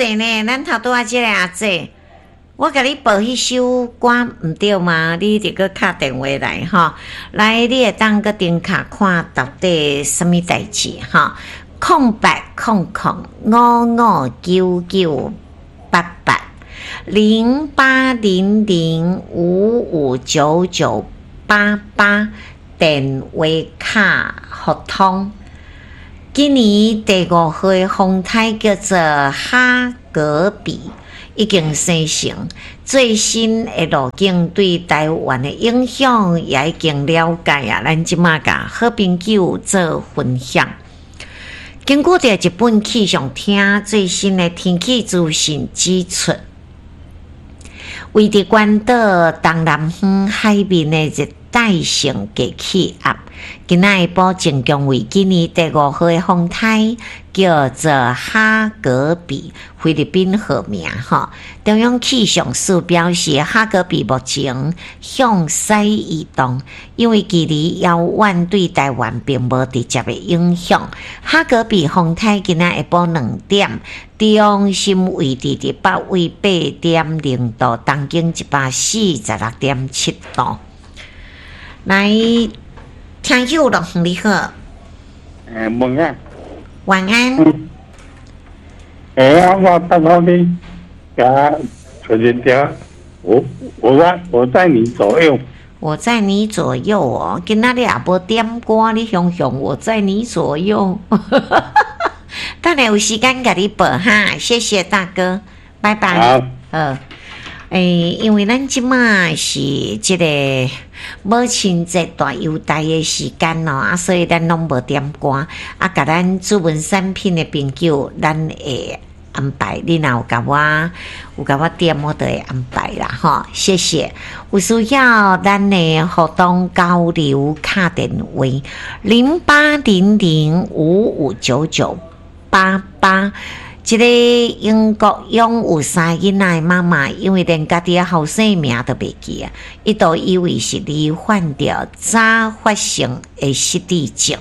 谢呢，咱头拄仔即个阿姐，我甲你报迄首歌毋对吗？你得搁敲电话来吼，来你会当搁顶卡看到底什么代志吼？0800559988电话卡互通。今年第5号的风台叫做哈格比，已经生成。最新的路径对台湾的影响也已经了解啊，咱即马甲好朋友做分享。根据着日本气象厅最新的天气资讯指出，位伫关岛东南方海面的热带性低气压，今仔日保证将为今年第5号的风台，叫做哈格比，菲律宾号名吼。中央气象署表示，哈格比目前向西移动，因为距离遥远，对台湾并无直接的影响。哈格比风台今仔下晡2点，中心位置伫北纬8.0度，东经146.7度。来，听友龙你好， 晚安。 晚安。 我到那边，给他传一条，我在你左右。 我在你左右哦，今仔日也无点歌，你想想我在你左右。等下有时间给你报哈，谢谢大哥，拜拜。好。因为咱即马是即个母亲节大优待的时间咯，所以咱拢无点歌，甲咱主文产品的朋友，咱会安排。你若有甲我点，我都会安排啦，吼，谢谢。有需要咱的互动交流，卡电话0800559988。一个英国养有3囡仔的妈妈，因为连家己的后生名都袂记啊，伊都以为是罹患着早发性的失智症。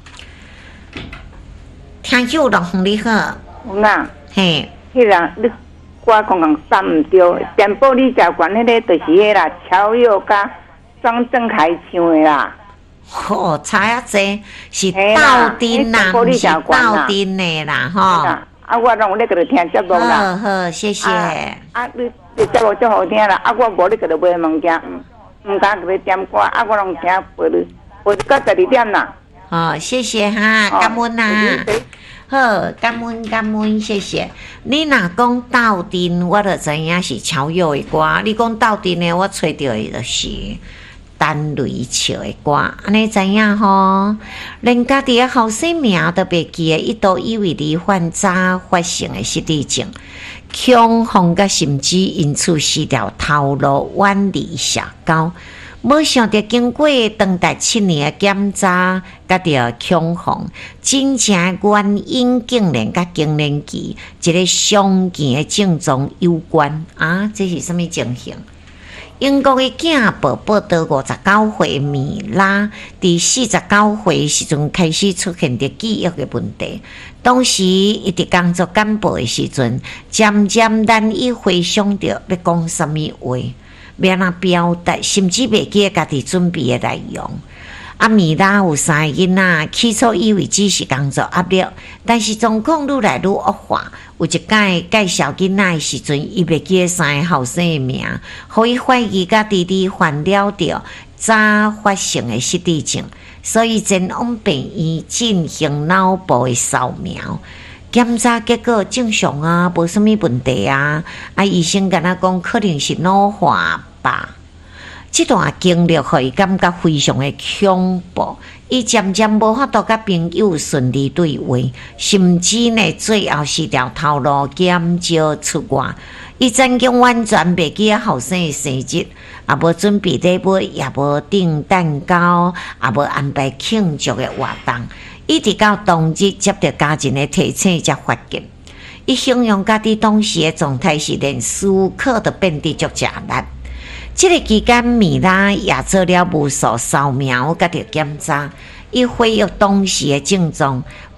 听友龙你好，嘿， 迄人你我讲三毋对，电报你食惯迄个就是迄啦，乔佑甲庄正凯唱的啦。 哦，差啊济，是斗阵啦，毋是斗阵的啦，吼。 我拢咧个听节目啦。 好，谢谢。 你节目真好听啦。我无咧个买物件，毋敢个点歌。我拢听陪到12点啦。 好，谢谢哈，感恩啦。好，感恩，谢谢。你若讲斗阵，我就知影是超友的歌。你讲斗阵的，我找到的就是陈雷笑的歌，安尼知影吼？连家己的后生名都袂记的，伊都以为罹患早发性的失智症，恐慌甲甚至因此失掉头路，远离社交。没想到经过长达7年的检查，甲着恐慌，真正原因竟然甲更年期一个常见的症状有关啊！这是什么情形？英国的囝宝宝到59岁米拉，伫49岁时阵开始出现着记忆的问题。当时伊伫工作干部的时阵，渐渐难以回想着要讲什么话，要哪表达，甚至袂记家己准备的内容。米拉有3个囡仔，起初以为只是工作压力，但是状况愈来愈恶化。有一届介绍囡仔的时阵，伊袂记3个后生的名，互伊怀疑家己罹患了着早发性的失智症，所以前往病院进行脑部的扫描。检查结果正常啊，无什么问题啊。医生跟他讲，可能是脑化吧。这段经历互伊感觉非常的恐怖，伊渐渐无法度甲朋友顺利对话，甚至呢最后是条头路减少出外。伊曾经完全袂记后生的生日，也无准备礼物，也无订蛋糕，也无安排庆祝的活动。一直到当日接到家人的提醒才发现，伊形容家己当时的状态是连思考都变得足艰难。这个期间，米拉也做了无数扫描，甲着检查，伊恢复当时的症状，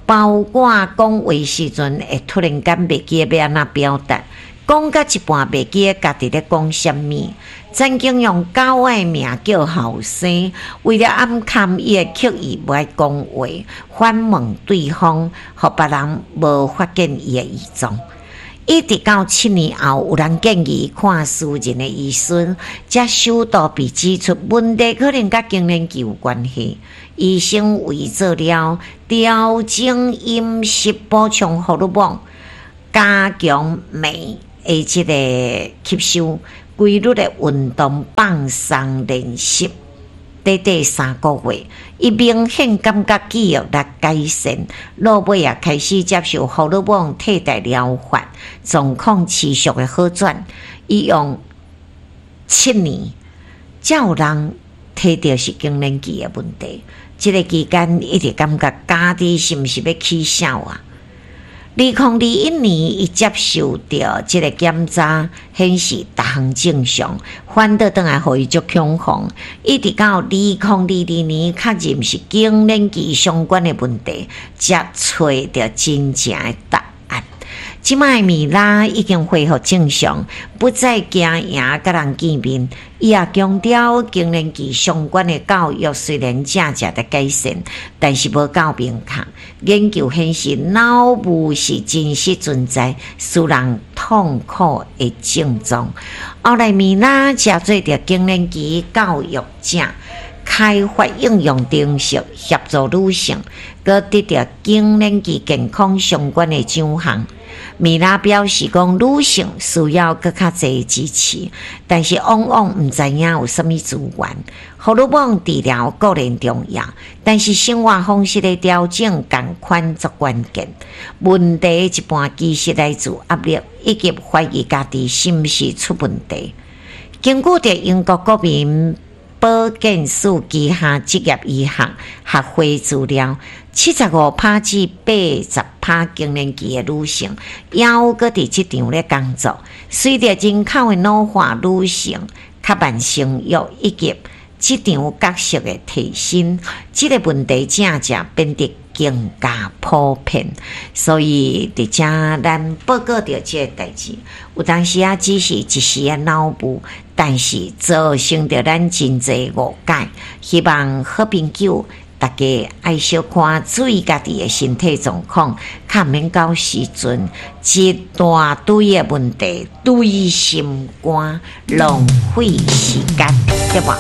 包括讲话时阵会突然间袂记要安怎表达，讲到一半袂记家己咧讲什么。曾经用狗的名叫后生，为了暗藏伊的刻意不爱讲话，反问对方，互别人无发现伊的异状。一直到7年后，有人建议看私人的医生，才首度被指出问题可能甲更年期有关系。医生为做了调整饮食、补充荷尔蒙、加强镁的这个吸收、规律的运动、放松练习。短3个月，伊明显感觉肌肉力改善，落尾也开始接受荷尔蒙替代疗法，状况持续的好转。伊用7年，才有人提到是更年期的问题。这个期间一直感觉家己是毋是要起笑啊？2021年，伊接受到这个检查，显示逐项正常，反倒转来，互伊足恐慌。一直到2022年，确认是更年期相关的问题，才找到真正的答案。即摆米拉已经恢复正常，不再惊赢甲人见面。伊也强调更年期相关的教育虽然正的改善，但是无够明确。研究显示，脑雾是真实存在，使人痛苦的症状。后来米拉才做着更年期教育者，开发应用程式协助女性，佮得到更年期健康相关的奖项。米拉表示讲，女性需要更较侪支持，但是往往唔知影有什么资源。荷尔蒙治疗固然重要，但是生活方式的调整同款作关键。问题一般其实来自压力，以及怀疑家己是毋是出问题。根据着英国国民保健署旗下职业医学学会资料，75%至80%更年期的女性，还搁伫职场咧工作。随着人口的老化，女性较慢生育以及职场角色的提升，这个问题正变得更加普遍。所以伫遮咱报告着这个代志，有当时只是一时的脑雾，但是造成着咱真侪误解。希望好朋友大家爱小看注意家己的身体状况，较免到时阵一大堆的问题堆心肝，浪费时间，对吧？